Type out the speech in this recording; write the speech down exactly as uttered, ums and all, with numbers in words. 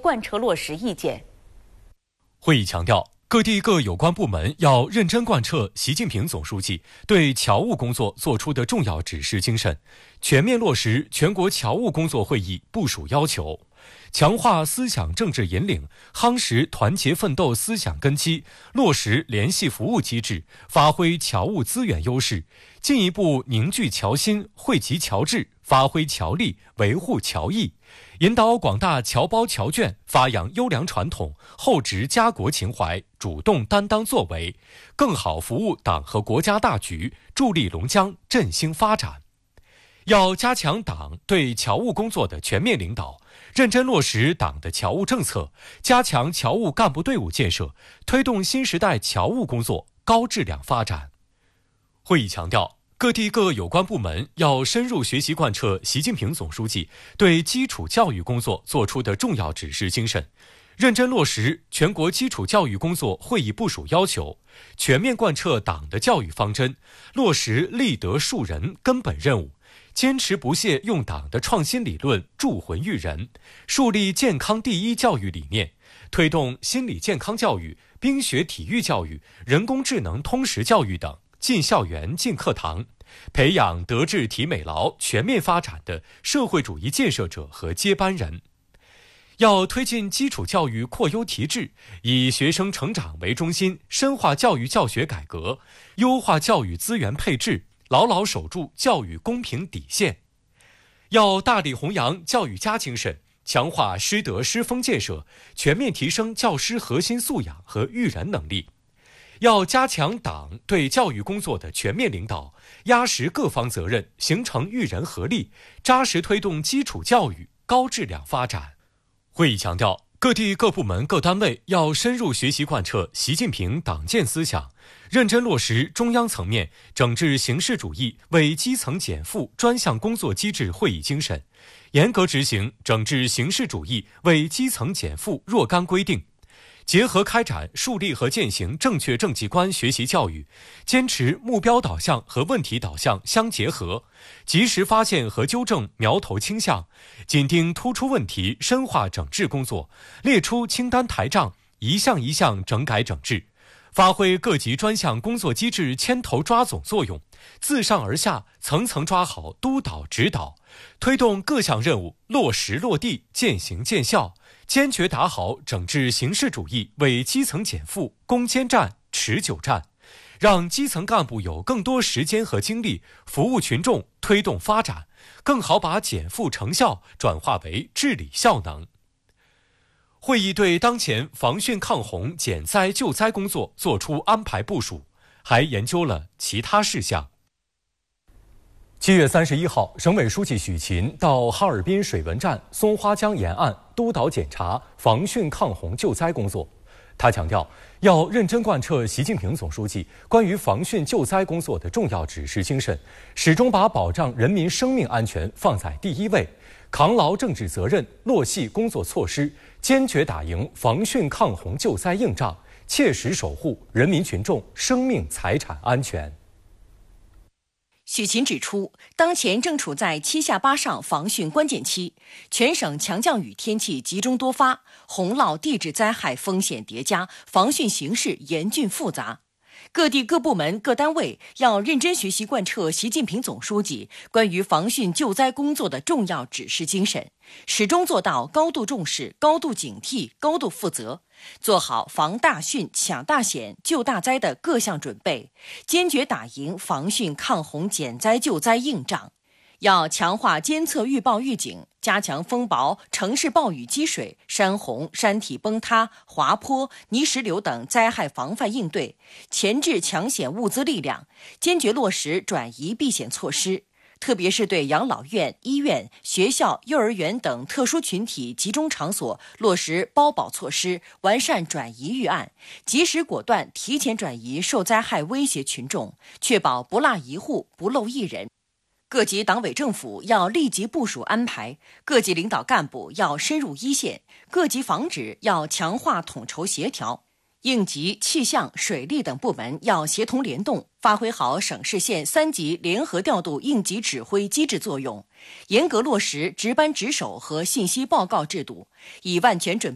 贯彻落实意见。 会议强调，各地各有关部门要认真贯彻习近平总书记对侨务工作作出的重要指示精神，全面落实全国侨务工作会议部署要求，强化思想政治引领，夯实团结奋斗思想根基，落实联系服务机制，发挥侨务资源优势，进一步凝聚侨心，惠及侨智，发挥侨力，维护侨义，引导广大侨胞侨眷发扬优良传统，厚植家国情怀，主动担当作为，更好服务党和国家大局，助力龙江振兴发展。要加强党对侨务工作的全面领导，认真落实党的侨务政策，加强侨务干部队伍建设，推动新时代侨务工作高质量发展。会议强调，各地各有关部门要深入学习贯彻习近平总书记对基础教育工作作出的重要指示精神，认真落实全国基础教育工作会议部署要求，全面贯彻党的教育方针，落实立德树人根本任务，坚持不懈用党的创新理论铸魂育人，树立健康第一教育理念，推动心理健康教育、冰雪体育教育、人工智能通识教育等进校园进课堂，培养德智体美劳全面发展的社会主义建设者和接班人。要推进基础教育扩优提质，以学生成长为中心，深化教育教学改革，优化教育资源配置，牢牢守住教育公平底线。要大力弘扬教育家精神，强化师德师风建设，全面提升教师核心素养和育人能力。要加强党对教育工作的全面领导，压实各方责任，形成育人合力，扎实推动基础教育高质量发展。会议强调，各地各部门各单位要深入学习贯彻习近平党建思想，认真落实中央层面整治形式主义为基层减负专项工作机制会议精神，严格执行整治形式主义为基层减负若干规定，结合开展树立和践行正确政绩观学习教育，坚持目标导向和问题导向相结合，及时发现和纠正苗头倾向，紧盯突出问题，深化整治工作，列出清单台账，一项一项整改整治，发挥各级专项工作机制牵头抓总作用，自上而下层层抓好督导指导，推动各项任务落实落地，见行见效，坚决打好整治形式主义为基层减负攻坚战、持久战，让基层干部有更多时间和精力服务群众、推动发展，更好把减负成效转化为治理效能。会议对当前防汛抗洪、减灾救灾工作作出安排部署，还研究了其他事项。七月三十一号，省委书记许勤到哈尔滨水文站松花江沿岸督导检查防汛抗洪救灾工作。他强调，要认真贯彻习近平总书记关于防汛救灾工作的重要指示精神，始终把保障人民生命安全放在第一位，扛牢政治责任，落细工作措施，坚决打赢防汛抗洪救灾硬仗，切实守护人民群众生命财产安全。 许勤指出，当前正处在七下八上防汛关键期，全省强降雨天气集中多发，洪涝地质灾害风险叠加，防汛形势严峻复杂。各地各部门各单位要认真学习贯彻习近平总书记关于防汛救灾工作的重要指示精神，始终做到高度重视、高度警惕、高度负责，做好防大汛、抢大险、救大灾的各项准备，坚决打赢防汛抗洪减灾救灾硬仗。要强化监测预报预警，加强风雹、城市暴雨积水、山洪、山体崩塌、滑坡、泥石流等灾害防范应对，前置抢险物资力量，坚决落实转移避险措施，特别是对养老院、医院、学校、幼儿园等特殊群体集中场所落实包保措施，完善转移预案，及时果断提前转移受灾害威胁群众，确保不落一户、不漏一人。各级党委政府要立即部署安排，各级领导干部要深入一线，各级防指要强化统筹协调，应急、气象、水利等部门要协同联动，发挥好省市县三级联合调度应急指挥机制作用，严格落实值班值守和信息报告制度，以万全准备